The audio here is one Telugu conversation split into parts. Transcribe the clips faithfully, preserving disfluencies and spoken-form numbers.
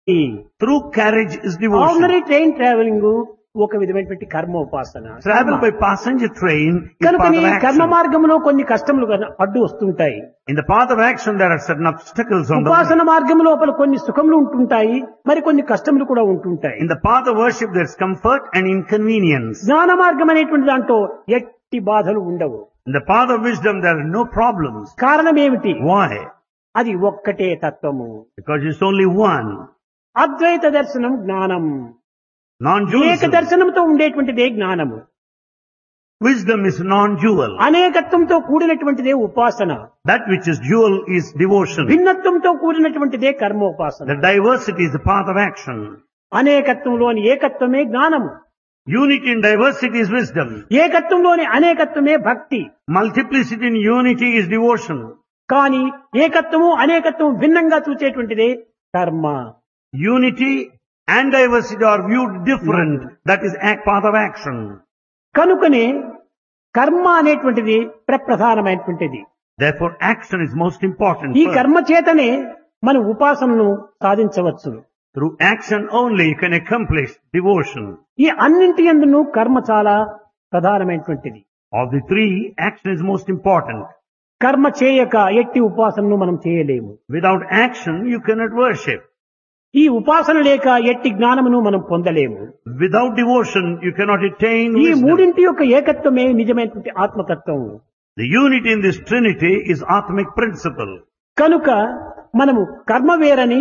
Through carriage is devotion. Ordinary train travelling ఒక విధమైనటువంటి కర్మ ఉపాసన. Travel by passenger train is కనుక path of కర్మ action. మార్గంలో కొన్ని కష్టములు గన- అడ్డు వస్తుంటాయి. In the path of action there are certain obstacles on the way. ఉపాసన మార్గం లోపల కొన్ని సుఖములు ఉంటుంటాయి, మరి కొన్ని కష్టములు కూడా ఉంటుంటాయి. In the path of worship there is comfort and inconvenience. జ్ఞాన మార్గం అనేటువంటి దాంట్లో ఎట్టి బాధలు ఉండవు. In the path of wisdom there are no problems. కారణం ఏమిటి? Why? అది ఒక్కటే తత్వము. Because it's only one. అద్వైత దర్శనం జ్ఞానం. ఏక Non-dualism. దర్శనంతో ఉండేటువంటిదే జ్ఞానము. Wisdom is non-dual. అనేకత్వంతో కూడినటువంటిదే ఉపాసన. That which is dual is devotion. భిన్నత్వంతో కూడినటువంటిదే కర్మోపాసన. The diversity is the path of action. అనేకత్వంలోని ఏకత్వమే జ్ఞానము. Unity in diversity is wisdom. ఏకత్వంలోని అనేకత్వమే భక్తి. Multiplicity in unity is devotion. కానీ ఏకత్వము అనేకత్వము భిన్నంగా చూచేటువంటిదే కర్మ. Unity and diversity are viewed different. That is a path of action. కనుకనే కర్మ అనేటువంటిది ప్రప్రధానమైనటువంటిది. Therefore action is most important. ఈ first. కర్మ చేతనే మన ఉపాసనను సాధించవచ్చు. Through action only you can accomplish devotion. ఈ అన్నింటి యందును కర్మ చాలా ప్రధానమైనటువంటిది. Of the three, action is most important. కర్మ చేయక ఎట్టి ఉపాసనను మనం చేయలేము. Without action you cannot worship. ఈ ఉపాసన లేక ఎట్టి జ్ఞానమును మనం పొందలేము. Without devotion you cannot attain ఈ wisdom. మూడింటి యొక్క ఏకత్వమే నిజమైనటువంటి ఆత్మతత్వం. The unity in this trinity is Atmic principle. కనుక మనము కర్మ వేరని,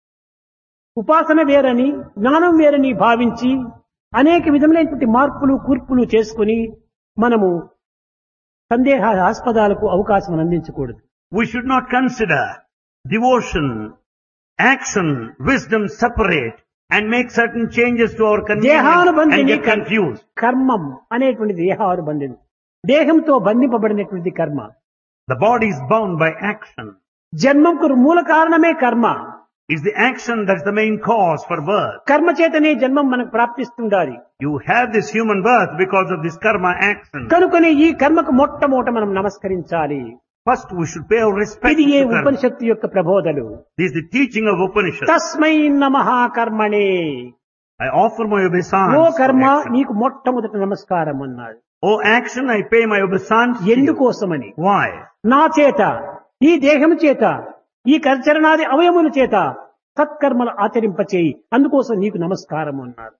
ఉపాసన వేరని, జ్ఞానం వేరని భావించి అనేక విధములైనటువంటి మార్పులు కూర్పులు చేసుకుని మనము సందేహాస్పదాలకు అవకాశం అందించకూడదు. We should not consider devotion, action, wisdom separate and make certain changes to our convenience and దేహానుబంధిని get confused. కర్మం అనేటువంటి దేహానుబంధిని, దేహంతో బంధింపబడినటువంటి కర్మ. The body is bound by action. జన్మంకు మూల కారణమే కర్మ. It's the action that's the main cause for birth. కర్మ చేతనే జన్మం మనకు ప్రాప్తిస్తుండాలి. You have this human birth because of this karma action. కనుకనే ఈ కర్మకు మొట్టమొదట మనం నమస్కరించాలి. First we should pay our respect ఇది ఏ to karma. ఉపనిషత్తు యొక్క ప్రబోధలు. This is the teaching of Upanishad. తస్మై నమః కర్మణే. I offer my obeisance. Oh for కర్మ action. నీకు మొట్టమొదట నమస్కారం అన్నాడు. Oh action, I pay my obeisance to you. ఎందుకోసమని? Why? నా చేత, ఈ దేహం చేత, ఈ కర్చరణాది అవయముల చేత సత్కర్మలు ఆచరింపచేయి, అందుకోసం నీకు నమస్కారం అన్నారు.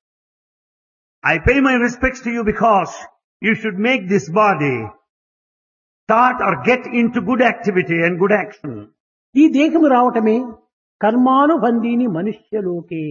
I pay my respects to you because you should make this body start or get into good activity and good action. ఈ దేహము రావటమే కర్మానుబంధీని మనుష్యలోకే.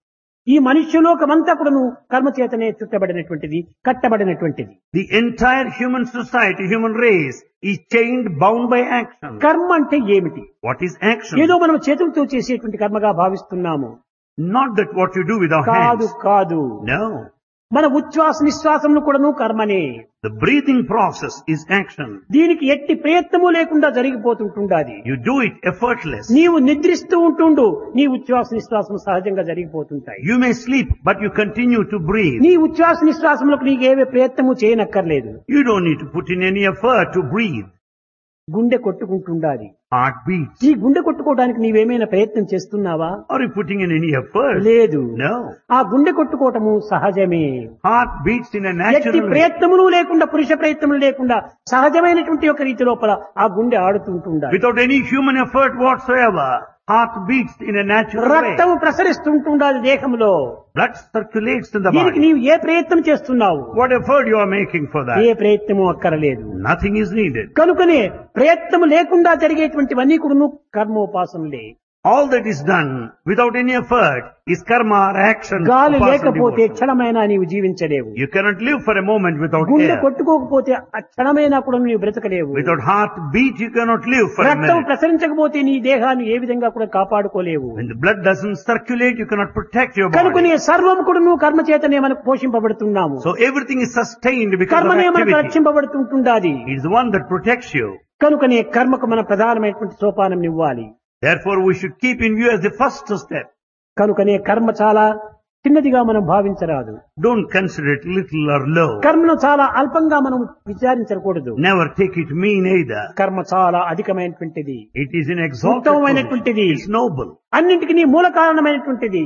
ఈ మనుష్యలోకమంతా కూడాను కర్మ చేతనే చుట్టబడినటువంటిది, కట్టబడినటువంటిది. The entire human society, human race is chained, bound by action. కర్మ అంటే ఏమిటి? What is action? ఏదో మనం చేతులతో చేసేటువంటి కర్మగా భావిస్తున్నాము. Not that what you do with our కాదు hands. కాదు No. మన ఉచ్ఛ్వాస నిశ్వాసములు కూడాను కర్మనే. The breathing process is action. దీనికి ఎట్టి ప్రయత్నము లేకుండా జరిగిపోతుంటుండాది. You do it effortless. నీవు నిద్రిస్తూ ఉంటుండు, నీ ఉచ్ఛ్వాస నిశ్వాసం సహజంగా జరిగిపోతుంటాయి. You may sleep, but you continue to breathe. నీ ఉచ్ఛ్వాస నిశ్వాసములకు నీకు ఏవే ప్రయత్నము చేయనక్కర్లేదు. You don't need to put in any effort to breathe. గుండె కొట్టుకుంటుండాలి. Heart beats. ఈ గుండె కొట్టుకోవడానికి నీవేమైనా ప్రయత్నం చేస్తున్నావా? Are you putting in any effort? లేదు. No. ఆ గుండె కొట్టుకోవటము సహజమే. Heart beats in a ఎట్టి natural way. ప్రయత్నములు లేకుండా, పురుష ప్రయత్నములు లేకుండా సహజమైనటువంటి ఒక రీతి లోపల ఆ గుండె ఆడుతుంటుండాలి. Without any human effort whatsoever, heart beats in a natural way. రక్తము ప్రసరిస్తుంటుండాలి దేహంలో. Blood circulates in the దీనికి body. నీవు ఏ ప్రయత్నం చేస్తున్నావు? What effort you are making for A that? ప్రయత్నము అక్కరలేదు. Nothing is needed. కనుకనే ప్రయత్నము లేకుండా జరిగేటువంటివన్నీ కూడా కర్మోపాసనలే. All that is done without any effort is karma or action. గాలి upasana లేకపోతే devotion. క్షణమైనా నీవు జీవించలేవు. You cannot live for a moment without గుండె air. కొట్టుకోకపోతే ఆ క్షణమైనా కూడా నీవు బ్రతకలేవు. Without heart beat you cannot live for a రక్తం minute. ప్రసరించకపోతే నీ దేహాన్ని ఏ విధంగా కూడా కాపాడుకోలేవు. When the blood doesn't circulate you cannot protect your కనుకనే body. సర్వం కూడా నువ్వు కర్మ చేతనే మనకు పోషింపబడుతున్నాము. So everything is sustained because of కర్మనే మనకు activity. రక్షింపబడుతుంటుండాది. It is the one that protects you. కనుకనే కర్మకు మన ప్రధానమైనటువంటి సోపానం ఇవ్వాలి. Therefore we should keep in view as the first step. కనుకనే కర్మ చాలా చిన్నదిగా మనం భావించరాదు. Don't consider it little or low. కర్మను చాలా అల్పంగా మనం విచారించకూడదు. Never take it mean either. కర్మ చాలా అధికమైనటువంటిది, It is an exalted ఉత్తమమైనటువంటిది, position. It's noble. అన్నింటికి మూల కారణమైనటువంటిది.